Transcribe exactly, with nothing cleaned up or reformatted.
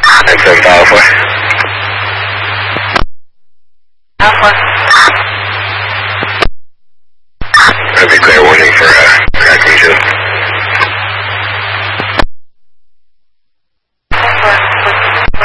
nine seven Alpha. Alpha. That'd be clear warning for uh, tracking shift.